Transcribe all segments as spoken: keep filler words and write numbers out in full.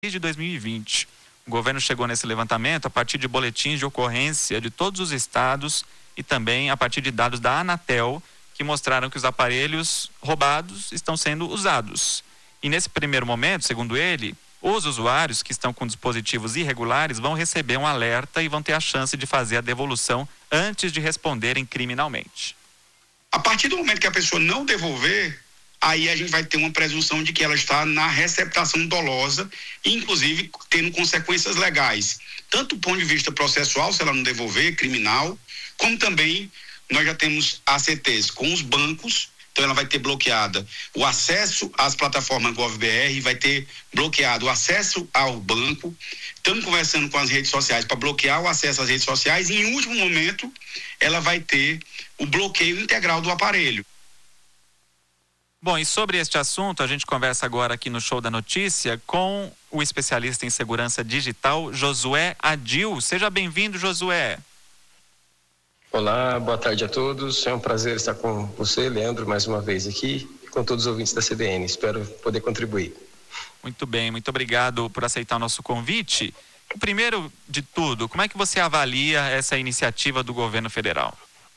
Desde dois mil e vinte. O governo chegou nesse levantamento a partir de boletins de ocorrência de todos os estados e também a partir de dados da Anatel, que mostraram que os aparelhos roubados estão sendo usados. E nesse primeiro momento, segundo ele, os usuários que estão com dispositivos irregulares vão receber um alerta e vão ter a chance de fazer a devolução antes de responderem criminalmente. A partir do momento que a pessoa não devolver, aí a gente vai ter uma presunção de que ela está na receptação dolosa, inclusive tendo consequências legais, tanto do ponto de vista processual, se ela não devolver, criminal, como também nós já temos A C Ts com os bancos, então ela vai ter bloqueada o acesso às plataformas GovBR, vai ter bloqueado o acesso ao banco. Estamos conversando com as redes sociais para bloquear o acesso às redes sociais e, em último momento, ela vai ter o bloqueio integral do aparelho. Bom, e sobre este assunto, a gente conversa agora aqui no Show da Notícia com o especialista em segurança digital, Josué Adil. Seja bem-vindo, Josué. Olá, boa tarde a todos. É um prazer estar com você, Leandro, mais uma vez aqui, e com todos os ouvintes da C B N. Espero poder contribuir. Muito bem, muito obrigado por aceitar o nosso convite. Primeiro de tudo, como é que você avalia essa iniciativa do governo federal?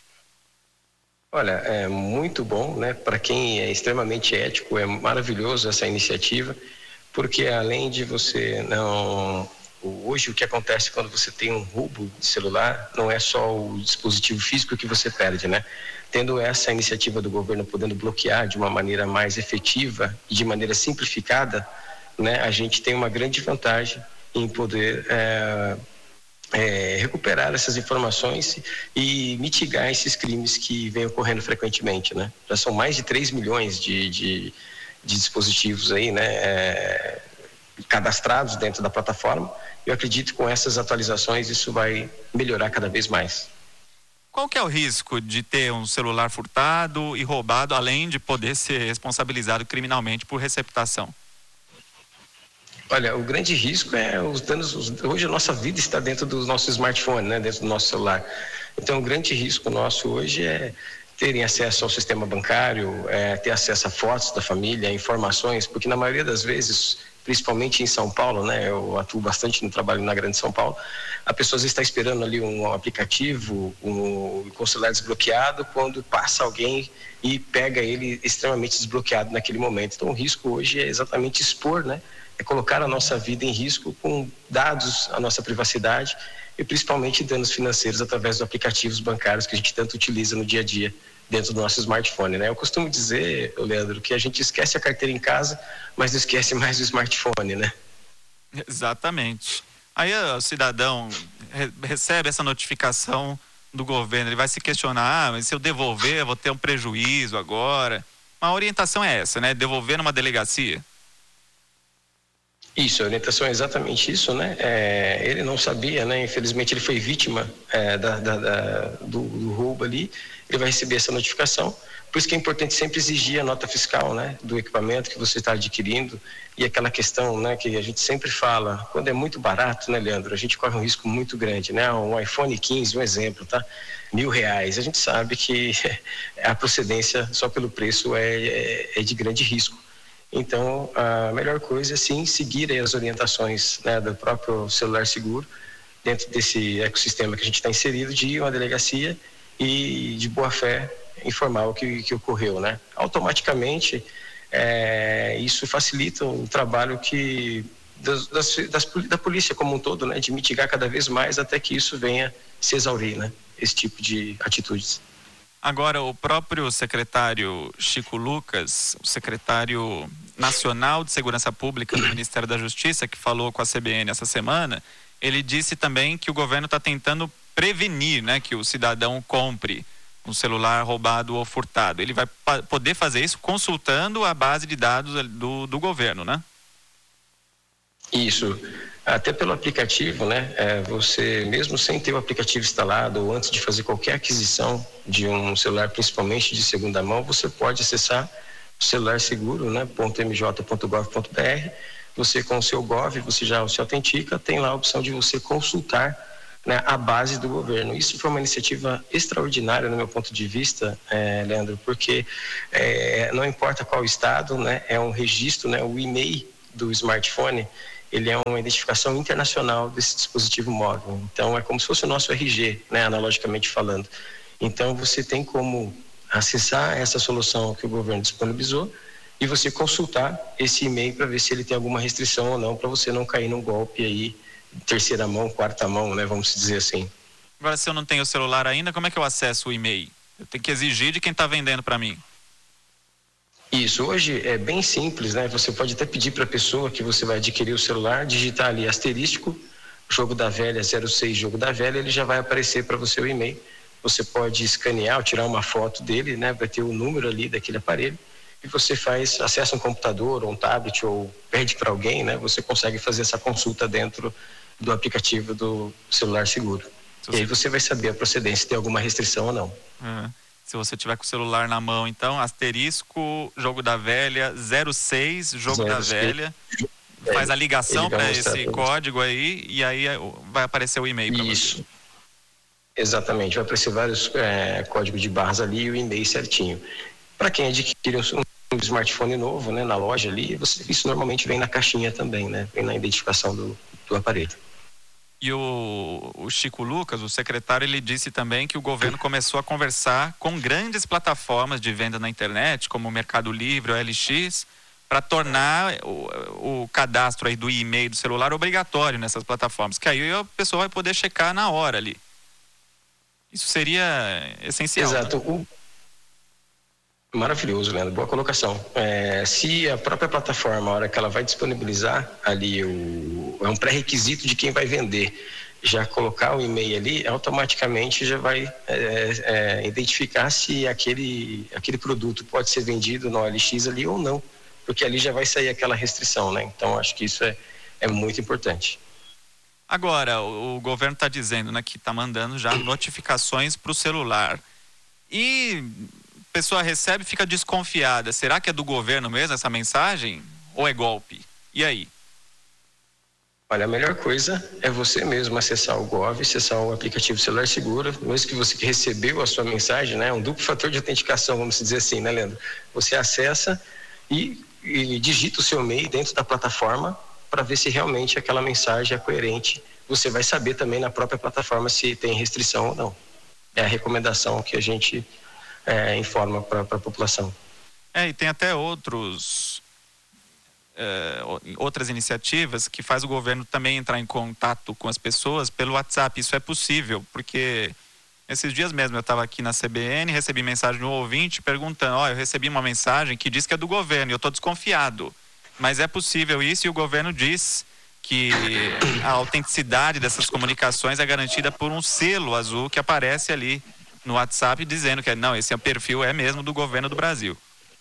Olha, é muito bom, né? Para quem é extremamente ético, é maravilhoso essa iniciativa, porque além de você não... Hoje o que acontece quando você tem um roubo de celular não é só o dispositivo físico que você perde, né? Tendo essa iniciativa do governo podendo bloquear de uma maneira mais efetiva e de maneira simplificada, né? A gente tem uma grande vantagem em poder... É, É, recuperar essas informações e mitigar esses crimes que vêm ocorrendo frequentemente, né? Já são mais de três milhões de, de, de dispositivos aí, né? É, cadastrados dentro da plataforma. Eu acredito que com essas atualizações isso vai melhorar cada vez mais. Qual que é o risco de ter um celular furtado e roubado, além de poder ser responsabilizado criminalmente por receptação? Olha, o grande risco é os danos. Hoje a nossa vida está dentro do nosso smartphone, né? Dentro do nosso celular. Então, o grande risco nosso hoje é terem acesso ao sistema bancário, é, ter acesso a fotos da família, informações, porque na maioria das vezes, principalmente em São Paulo, né? Eu atuo bastante no trabalho na Grande São Paulo, a pessoa está esperando ali um aplicativo um, com o celular desbloqueado, quando passa alguém e pega ele extremamente desbloqueado naquele momento. Então, o risco hoje é exatamente expor, né? É colocar a nossa vida em risco com dados, a nossa privacidade e principalmente danos financeiros através dos aplicativos bancários que a gente tanto utiliza no dia a dia dentro do nosso smartphone, né? Eu costumo dizer, Leandro, que a gente esquece a carteira em casa, mas não esquece mais o smartphone, né? Exatamente. Aí o cidadão recebe essa notificação do governo, ele vai se questionar, ah, mas se eu devolver, eu vou ter um prejuízo agora. A orientação é essa, né? Devolver numa delegacia. Isso, a orientação é exatamente isso, né? É, ele não sabia, né? Infelizmente ele foi vítima é, da, da, da, do, do roubo ali, ele vai receber essa notificação, por isso que é importante sempre exigir a nota fiscal, né? Do equipamento que você está adquirindo e aquela questão, né? Que a gente sempre fala, quando é muito barato, né, Leandro? A gente corre um risco muito grande, né? Um iPhone quinze, um exemplo, tá? Mil reais, a gente sabe que a procedência só pelo preço é, é, é de grande risco. Então, a melhor coisa é sim seguir aí as orientações, né, do próprio celular seguro, dentro desse ecossistema que a gente está inserido, de ir a uma delegacia e, de boa fé, informar o que, que ocorreu, né? Automaticamente, é, isso facilita o trabalho que, das, das, das, da polícia como um todo, né, de mitigar cada vez mais até que isso venha se exaurir, né, esse tipo de atitudes. Agora, o próprio secretário Chico Lucas, o secretário nacional de Segurança Pública do Ministério da Justiça, que falou com a C B N essa semana, ele disse também que o governo está tentando prevenir, né, que o cidadão compre um celular roubado ou furtado. Ele vai pa- poder fazer isso consultando a base de dados do, do governo, né? Isso. Até pelo aplicativo, né? É, você, mesmo sem ter o aplicativo instalado ou antes de fazer qualquer aquisição de um celular, principalmente de segunda mão, você pode acessar o celular seguro, né? .mj.gov.br. Você, com o seu Gov, você já se autentica, tem lá a opção de você consultar, né, a base do governo. Isso foi uma iniciativa extraordinária, no meu ponto de vista, é, Leandro, porque é, não importa qual estado, né? É um registro, né? O e-mail do smartphone, ele é uma identificação internacional desse dispositivo móvel. Então, é como se fosse o nosso R G, né, analogicamente falando. Então, você tem como acessar essa solução que o governo disponibilizou e você consultar esse e-mail para ver se ele tem alguma restrição ou não, para você não cair num golpe aí, terceira mão, quarta mão, né, vamos dizer assim. Agora, se eu não tenho o celular ainda, como é que eu acesso o e-mail? Eu tenho que exigir de quem está vendendo para mim. Isso, hoje é bem simples, né? Você pode até pedir para a pessoa que você vai adquirir o celular, digitar ali asterisco, jogo da velha, zero seis, jogo da velha, ele já vai aparecer para você o e-mail. Você pode escanear ou tirar uma foto dele, né? Vai ter o número ali daquele aparelho e você faz, acessa um computador ou um tablet ou pede para alguém, né? Você consegue fazer essa consulta dentro do aplicativo do celular seguro. E aí você vai saber a procedência, se tem alguma restrição ou não. Uhum. Se você tiver com o celular na mão, então, asterisco, jogo da velha, zero seis, jogo zero da seis. Velha, faz a ligação para esse código aí e aí vai aparecer o e-mail para você. Isso. Exatamente, vai aparecer vários é, códigos de barras ali e o e-mail certinho. Para quem adquire um, um smartphone novo, né, na loja ali, você, isso normalmente vem na caixinha também, né, vem na identificação do, do aparelho. E o, o Chico Lucas, o secretário, ele disse também que o governo começou a conversar com grandes plataformas de venda na internet, como o Mercado Livre, o L X, para tornar o, o cadastro aí do e-mail do celular obrigatório nessas plataformas, que aí a pessoa vai poder checar na hora ali. Isso seria essencial. Exato. Né? O... Maravilhoso, Leandro. Boa colocação. É, se a própria plataforma, a hora que ela vai disponibilizar ali, o, é um pré-requisito de quem vai vender, já colocar o e-mail ali, automaticamente já vai é, é, identificar se aquele, aquele produto pode ser vendido no O L X ali ou não, porque ali já vai sair aquela restrição, né? Então, acho que isso é, é muito importante. Agora, o, o governo está dizendo, né, que está mandando já notificações para o celular. E a pessoa recebe e fica desconfiada. Será que é do governo mesmo essa mensagem? Ou é golpe? E aí? Olha, a melhor coisa é você mesmo acessar o Gov, acessar o aplicativo Celular Seguro, mesmo que você que recebeu a sua mensagem, né? Um duplo fator de autenticação, vamos dizer assim, né, Leandro? Você acessa e, e digita o seu e-mail dentro da plataforma para ver se realmente aquela mensagem é coerente. Você vai saber também na própria plataforma se tem restrição ou não. É a recomendação que a gente é, informa para a população. É, e tem até outros, é, outras iniciativas que faz o governo também entrar em contato com as pessoas pelo WhatsApp. Isso é possível, porque esses dias mesmo eu estava aqui na C B N, recebi mensagem de um ouvinte perguntando, ó, oh, eu recebi uma mensagem que diz que é do governo e eu estou desconfiado. Mas é possível isso e o governo diz que a autenticidade dessas comunicações é garantida por um selo azul que aparece ali no WhatsApp dizendo que não, esse perfil é mesmo do governo do Brasil.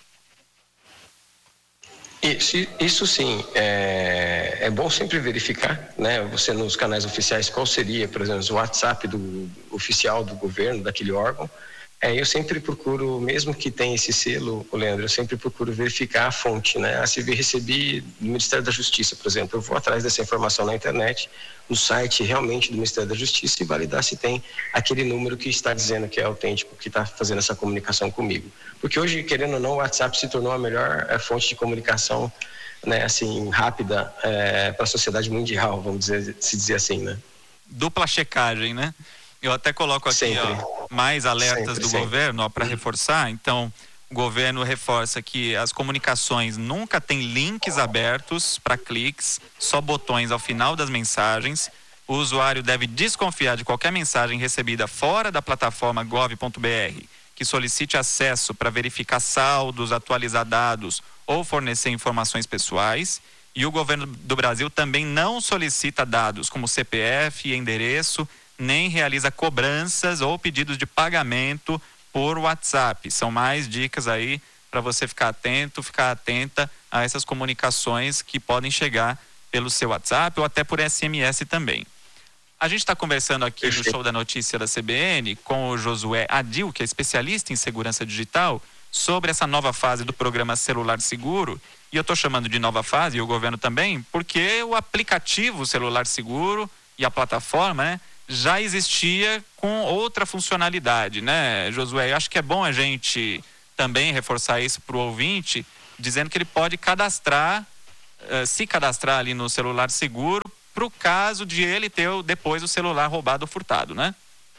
Isso, isso sim, é, é bom sempre verificar, né? Você nos canais oficiais, qual seria, por exemplo, o WhatsApp do oficial do governo, daquele órgão. É, eu sempre procuro, mesmo que tenha esse selo, Leandro, eu sempre procuro verificar a fonte, né? Ah, se eu recebi do Ministério da Justiça, por exemplo, eu vou atrás dessa informação na internet, no site realmente do Ministério da Justiça e validar se tem aquele número que está dizendo que é autêntico, que está fazendo essa comunicação comigo. Porque hoje, querendo ou não, o WhatsApp se tornou a melhor é, fonte de comunicação, né, assim, rápida é, para a sociedade mundial, vamos dizer, se dizer assim, né? Dupla checagem, né? Eu até coloco aqui ó, mais alertas sempre, do sempre. governo para reforçar. Então, o governo reforça que as comunicações nunca têm links abertos para cliques, só botões ao final das mensagens. O usuário deve desconfiar de qualquer mensagem recebida fora da plataforma gov ponto br que solicite acesso para verificar saldos, atualizar dados ou fornecer informações pessoais. E o governo do Brasil também não solicita dados como C P F e endereço, nem realiza cobranças ou pedidos de pagamento por WhatsApp. São mais dicas aí para você ficar atento, ficar atenta a essas comunicações que podem chegar pelo seu WhatsApp ou até por S M S também. A gente está conversando aqui no Show da Notícia da C B N com o Josué Adil, que é especialista em segurança digital, sobre essa nova fase do programa Celular Seguro. E eu estou chamando de nova fase, e o governo também, porque o aplicativo Celular Seguro e a plataforma, né, já existia com outra funcionalidade, né, Josué? Eu acho que é bom a gente também reforçar isso para o ouvinte, dizendo que ele pode cadastrar uh, se cadastrar ali no celular seguro para o caso de ele ter depois o celular roubado ou furtado, né?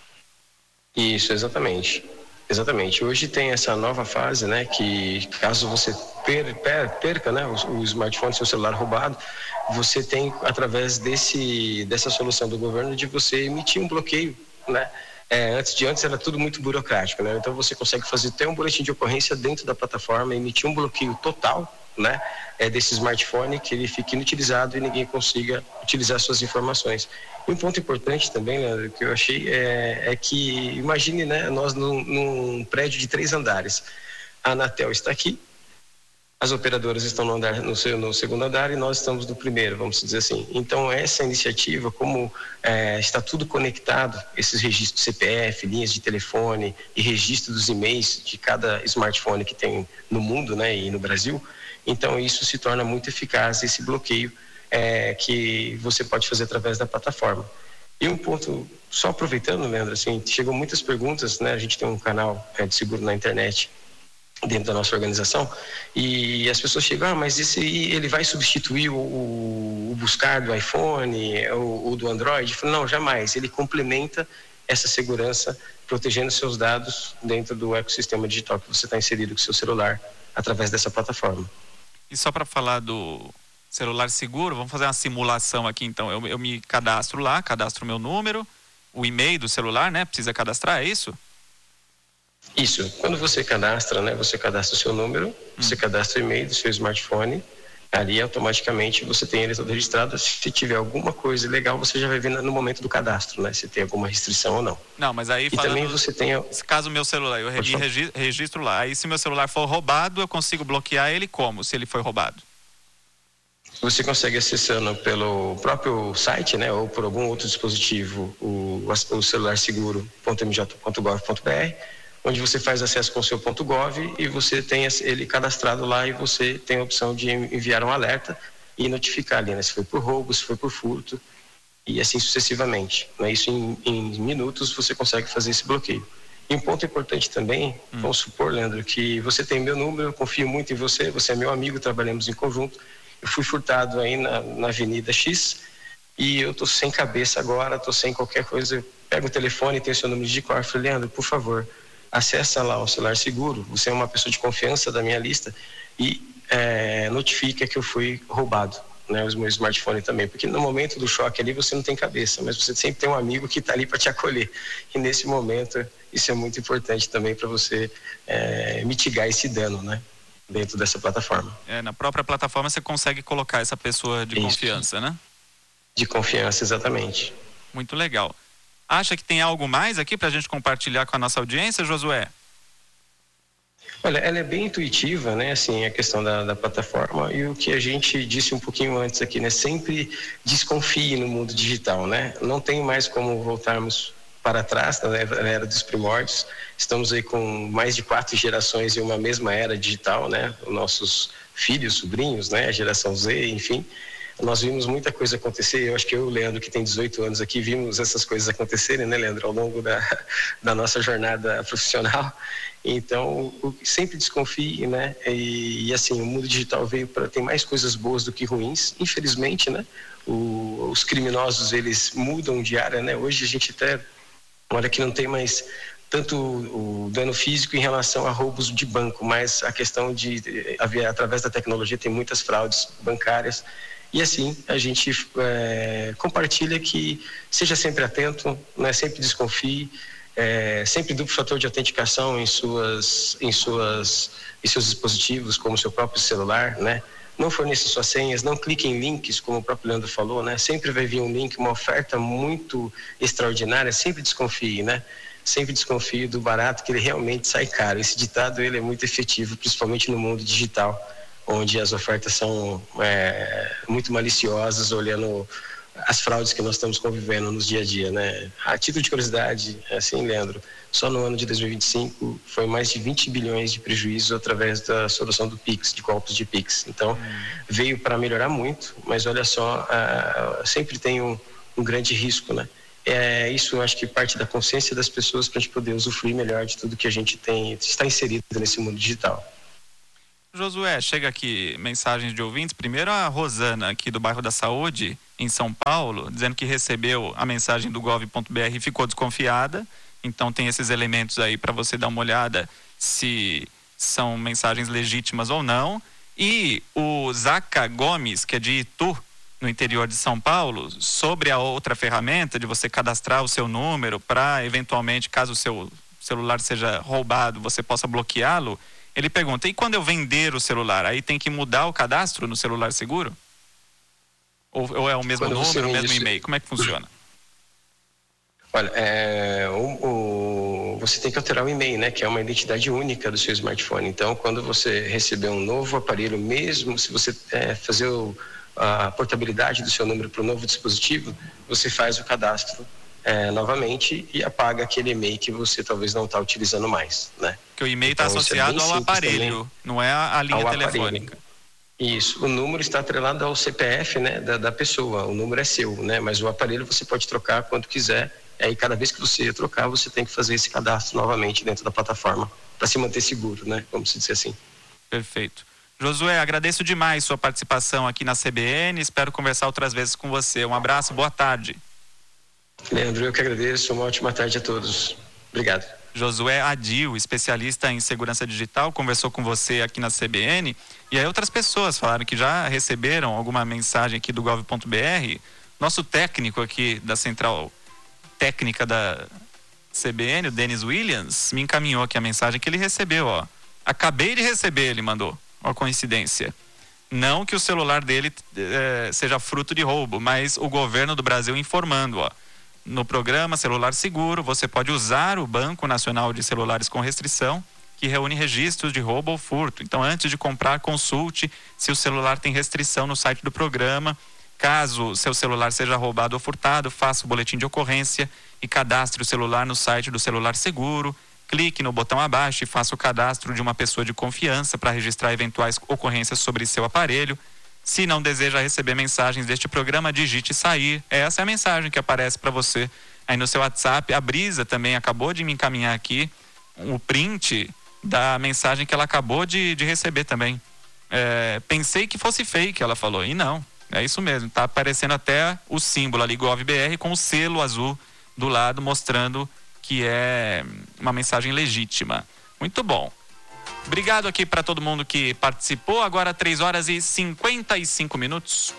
Isso, exatamente. Exatamente. Hoje tem essa nova fase, né, que caso você per, per, perca, né, o, o smartphone, seu celular roubado, você tem, através desse, dessa solução do governo, de você emitir um bloqueio, né? É, antes de antes era tudo muito burocrático, né? Então você consegue fazer até um boletim de ocorrência dentro da plataforma, emitir um bloqueio total, né, é, desse smartphone, que ele fique inutilizado e ninguém consiga utilizar suas informações. E um ponto importante também, Leandro, que eu achei é, é que, imagine, né, nós num, num prédio de três andares, a Anatel está aqui, as operadoras estão no, andar, no, seu, no segundo andar e nós estamos no primeiro, vamos dizer assim. Então, essa iniciativa, como é, está tudo conectado, esses registros de C P F, linhas de telefone e registro dos e-mails de cada smartphone que tem no mundo, né, e no Brasil, então isso se torna muito eficaz, esse bloqueio é, que você pode fazer através da plataforma. E um ponto, só aproveitando, Leandro, assim, chegou muitas perguntas, né, a gente tem um canal é, de seguro na internet, dentro da nossa organização, e as pessoas chegam, ah, mas esse ele vai substituir o, o buscar do iPhone ou, ou do Android? Eu falo, não, jamais, ele complementa essa segurança, protegendo seus dados dentro do ecossistema digital que você está inserido com o seu celular, através dessa plataforma. E só para falar do celular seguro, vamos fazer uma simulação aqui então, eu, eu me cadastro lá, cadastro o meu número, o e-mail do celular, né, precisa cadastrar, é isso? Isso, quando você cadastra, né, você cadastra o seu número, hum. você cadastra o e-mail do seu smartphone, ali automaticamente você tem ele todo registrado. Se tiver alguma coisa legal, você já vai ver no momento do cadastro, né, se tem alguma restrição ou não. Não, mas aí e falando, também você tem... caso meu celular, eu me registro lá, aí se meu celular for roubado, eu consigo bloquear ele como, se ele foi roubado? Você consegue acessando pelo próprio site, né, ou por algum outro dispositivo, o, o celular seguro ponto m j ponto gov ponto b r, onde você faz acesso com o seu .gov e você tem ele cadastrado lá e você tem a opção de enviar um alerta e notificar ali, né, se foi por roubo, se foi por furto e assim sucessivamente. Né? Isso em, em minutos você consegue fazer esse bloqueio. E um ponto importante também, hum. vamos supor, Leandro, que você tem meu número, eu confio muito em você, você é meu amigo, trabalhamos em conjunto, eu fui furtado aí na, na Avenida X e eu tô sem cabeça agora, tô sem qualquer coisa, eu pego o telefone, tenho seu número de cor, eu falei, Leandro, por favor, acessa lá o celular seguro, você é uma pessoa de confiança da minha lista e é, notifica que eu fui roubado, né, o meu smartphone também, porque no momento do choque ali você não tem cabeça, mas você sempre tem um amigo que está ali para te acolher e nesse momento isso é muito importante também para você é, mitigar esse dano, né, dentro dessa plataforma. É, na própria plataforma você consegue colocar essa pessoa de isso. confiança, né? De confiança, exatamente. Muito legal. Acha que tem algo mais aqui para a gente compartilhar com a nossa audiência, Josué? Olha, ela é bem intuitiva, né, assim, a questão da, da plataforma e o que a gente disse um pouquinho antes aqui, né, sempre desconfie no mundo digital, né, não tem mais como voltarmos para trás, na era dos primórdios, estamos aí com mais de quatro gerações em uma mesma era digital, né, os nossos filhos, sobrinhos, né, a geração Z, enfim, nós vimos muita coisa acontecer. Eu acho que eu e o Leandro, que tem dezoito anos aqui, vimos essas coisas acontecerem, né, Leandro, ao longo da, da nossa jornada profissional. Então, sempre desconfie, né, e, e assim, o mundo digital veio para, tem mais coisas boas do que ruins, infelizmente, né, o, os criminosos, eles mudam de área, né, hoje a gente até, olha que não tem mais tanto o dano físico em relação a roubos de banco, mas a questão de, através da tecnologia, tem muitas fraudes bancárias. E assim, a gente é, compartilha que seja sempre atento, né, sempre desconfie, é, sempre duplo fator de autenticação em, suas, em, suas, em seus dispositivos, como o seu próprio celular, né? Não forneça suas senhas, não clique em links, como o próprio Leandro falou, né? Sempre vai vir um link, uma oferta muito extraordinária, sempre desconfie, né? Sempre desconfie do barato, que ele realmente sai caro. Esse ditado, ele é muito efetivo, principalmente no mundo digital, onde as ofertas são é, muito maliciosas, olhando as fraudes que nós estamos convivendo nos dia a dia, né? A título de curiosidade, assim, Leandro, só no ano de dois mil e vinte e cinco foi mais de vinte bilhões de prejuízos através da solução do Pix, de golpes de Pix. Então, hum. veio para melhorar muito, mas olha só, uh, sempre tem um, um grande risco, né? É, isso eu acho que parte da consciência das pessoas para a gente poder usufruir melhor de tudo que a gente tem, está inserido nesse mundo digital. Josué, chega aqui mensagens de ouvintes. Primeiro a Rosana, aqui do bairro da Saúde, em São Paulo, dizendo que recebeu a mensagem do gov ponto br e ficou desconfiada. Então tem esses elementos aí para você dar uma olhada se são mensagens legítimas ou não. E o Zaca Gomes, que é de Itu, no interior de São Paulo, sobre a outra ferramenta de você cadastrar o seu número para, eventualmente, caso o seu celular seja roubado, você possa bloqueá-lo. Ele pergunta, e quando eu vender o celular, aí tem que mudar o cadastro no celular seguro? Ou, ou é o mesmo Quando número, o mesmo isso... e-mail? Como é que funciona? Olha, é, o, o, você tem que alterar o e-mail, né? Que é uma identidade única do seu smartphone. Então, quando você receber um novo aparelho, mesmo se você é, fazer o, a portabilidade do seu número para o novo dispositivo, você faz o cadastro é, novamente e apaga aquele e-mail que você talvez não está utilizando mais, né? Porque o e-mail está então, associado é ao aparelho, não é a, a linha telefônica. Aparelho. Isso, o número está atrelado ao C P F, né, da, da pessoa, o número é seu, né? Mas o aparelho você pode trocar quando quiser. Aí cada vez que você trocar, você tem que fazer esse cadastro novamente dentro da plataforma para se manter seguro, né? Vamos dizer assim. Perfeito. Josué, agradeço demais sua participação aqui na C B N, espero conversar outras vezes com você. Um abraço, boa tarde. Leandro, eu que agradeço, uma ótima tarde a todos. Obrigado. Josué Adil, especialista em segurança digital, conversou com você aqui na C B N, e aí outras pessoas falaram que já receberam alguma mensagem aqui do gov ponto br. Nosso técnico aqui da Central Técnica da C B N, o Denis Williams, me encaminhou aqui a mensagem que ele recebeu, ó. Acabei de receber, ele mandou. Ó, coincidência. Não que o celular dele é, seja fruto de roubo, mas o governo do Brasil informando, ó. No programa Celular Seguro, você pode usar o Banco Nacional de Celulares com Restrição, que reúne registros de roubo ou furto. Então, antes de comprar, consulte se o celular tem restrição no site do programa. Caso seu celular seja roubado ou furtado, faça o boletim de ocorrência e cadastre o celular no site do Celular Seguro. Clique no botão abaixo e faça o cadastro de uma pessoa de confiança para registrar eventuais ocorrências sobre seu aparelho. Se não deseja receber mensagens deste programa, digite sair. Essa é a mensagem que aparece para você aí no seu WhatsApp. A Brisa também acabou de me encaminhar aqui o print da mensagem que ela acabou de, de receber também. É, pensei que fosse fake, ela falou, e não. É isso mesmo, tá aparecendo até o símbolo ali, GovBR, com o selo azul do lado, mostrando que é uma mensagem legítima. Muito bom. Obrigado aqui para todo mundo que participou. Agora três horas e cinquenta e cinco minutos.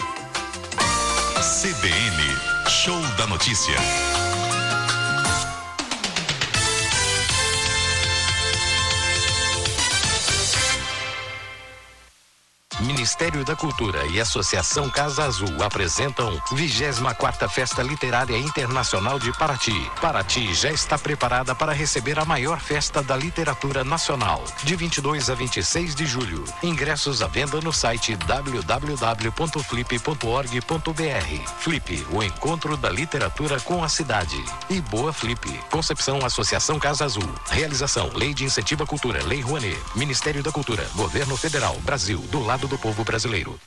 C B N, Show da Notícia. Ministério da Cultura e Associação Casa Azul apresentam vigésima quarta Festa Literária Internacional de Paraty. Paraty já está preparada para receber a maior festa da literatura nacional, de vinte e dois a vinte e seis de julho. Ingressos à venda no site w w w ponto flip ponto org ponto b r. Flip, o encontro da literatura com a cidade. E boa Flip. Concepção Associação Casa Azul. Realização Lei de Incentivo à Cultura, Lei Rouanet. Ministério da Cultura, Governo Federal, Brasil, do lado do povo brasileiro.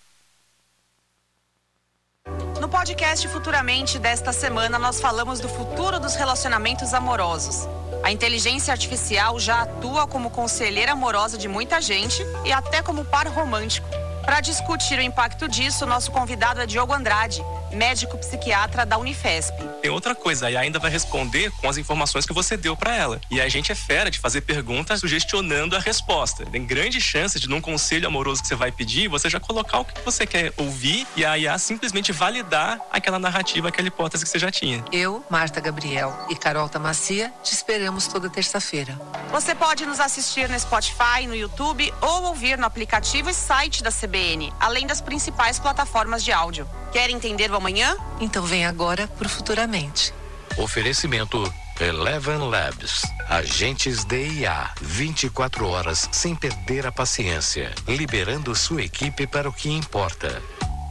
No podcast Futuramente desta semana, nós falamos do futuro dos relacionamentos amorosos. A inteligência artificial já atua como conselheira amorosa de muita gente e até como par romântico. Para discutir o impacto disso, nosso convidado é Diogo Andrade, médico psiquiatra da Unifesp. Tem outra coisa, a I A ainda vai responder com as informações que você deu para ela. E a gente é fera de fazer perguntas sugestionando a resposta. Tem grande chance de, num conselho amoroso que você vai pedir, você já colocar o que você quer ouvir e a I A simplesmente validar aquela narrativa, aquela hipótese que você já tinha. Eu, Marta Gabriel e Carol Tamacia te esperamos toda terça-feira. Você pode nos assistir no Spotify, no YouTube ou ouvir no aplicativo e site da C B N, além das principais plataformas de áudio. Quer entender o amanhã? Então vem agora pro Futuramente. Oferecimento Eleven Labs. Agentes de I A. vinte e quatro horas sem perder a paciência. Liberando sua equipe para o que importa.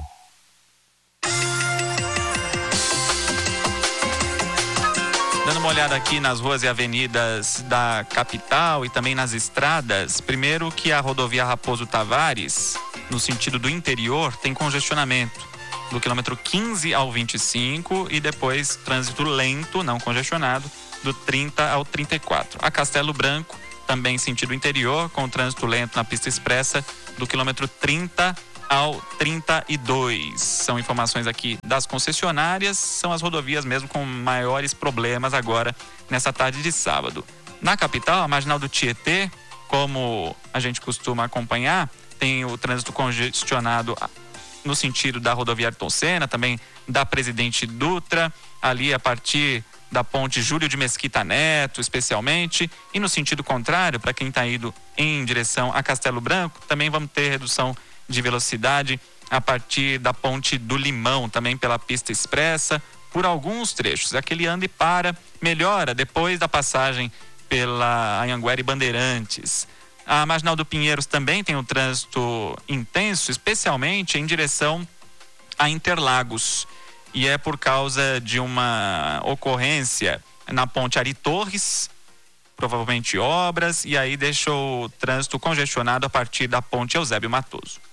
Dando uma olhada aqui nas ruas e avenidas da capital e também nas estradas. Primeiro que a rodovia Raposo Tavares, no sentido do interior, tem congestionamento do quilômetro quinze ao vinte e cinco e depois trânsito lento, não congestionado, do trinta ao trinta e quatro. A Castelo Branco também sentido interior, com o trânsito lento na pista expressa do quilômetro trinta ao trinta e dois. São informações aqui das concessionárias, são as rodovias mesmo com maiores problemas agora nessa tarde de sábado. Na capital, a marginal do Tietê, como a gente costuma acompanhar, tem o trânsito congestionado no sentido da rodovia Ayrton Senna, também da Presidente Dutra, ali a partir da ponte Júlio de Mesquita Neto, especialmente, e no sentido contrário, para quem está indo em direção a Castelo Branco, também vamos ter redução de velocidade a partir da ponte do Limão, também pela pista expressa, por alguns trechos. Aquele anda e para, melhora depois da passagem pela Anhanguera e Bandeirantes. A marginal do Pinheiros também tem um trânsito intenso, especialmente em direção a Interlagos. E é por causa de uma ocorrência na ponte Ari Torres, provavelmente obras, e aí deixou o trânsito congestionado a partir da ponte Eusébio Matoso.